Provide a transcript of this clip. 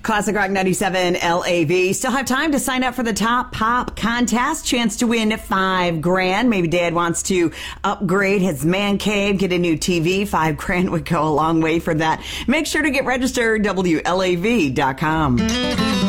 Classic Rock 97 LAV. Still have time to sign up for the Top Pop contest. Chance to win $5,000. Maybe Dad wants to upgrade his man cave, get a new TV. $5,000 would go a long way for that. Make sure to get registered, WLAV.com.